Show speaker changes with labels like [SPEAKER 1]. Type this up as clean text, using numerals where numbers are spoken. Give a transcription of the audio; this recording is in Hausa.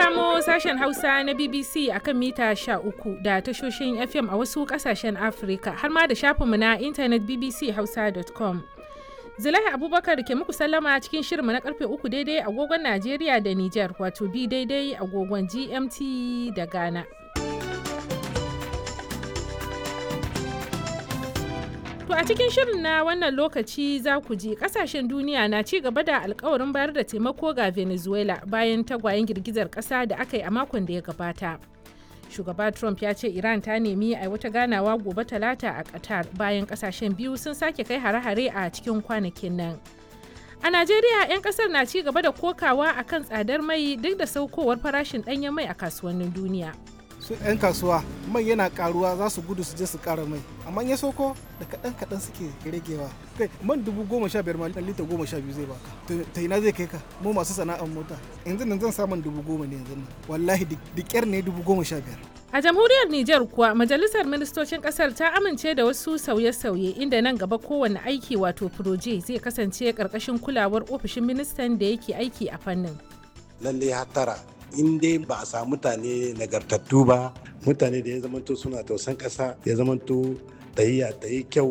[SPEAKER 1] kamo sashen Hausa na BBC akan mita 13 da tashoshin FM a wasu kasashen Afirka har ma da shafinmu na intanet bbchausa.com. Zulaiha Abubakar ke muku sallama cikin shirinmu na karfe 3 daidai agogon Najeriya da Nijar, wato bi daidai agogon GMT da Ghana. To a cikin shirin na wannan lokaci za ku ji kasashen duniya na ci gaba da alkawarin bayar da taimako ga Venezuela bayan tagwayen girgizar kasa da aka yi a makon da ya gabata. Shugaba Trump ya ce Iran ta nemi a wata ganawa gobe Talata a Qatar bayan kasashen biyu sun sake kai hare-hare a cikin kwanakin nan. A Najeriya 'yan kasar na ci gaba da kokawa akan tsadar mai duk da saukowar farashin ɗanyen mai a kasuwannin duniya.
[SPEAKER 2] Su 'yan kasuwa mai yana karuwa za su gudu su je su kara mai, amma ya soko da kaɗan suke ragewa. Kai man 15,000 ma lita 12 zai baka, ta ina zai kai ka? Mu masu sana'ar mota yanzu nan zan samun 10,000 ne yanzu nan, wallahi duk ƙyar ne 15,000.
[SPEAKER 1] A jamhuriyar Nijar kuwa majalisar ministocin kasar ta amince da wasu sauye-sauye inda nan gaba kowane aiki wato proje zai kasance karkashin kulawar ofishin ministan da yake aiki a fannin.
[SPEAKER 3] Lalle hatara in dai ba a samu mutane nagartattu ba, mutane da ya zamanto suna tausan ƙasa, ya zamanto tahiya ta yi kyau.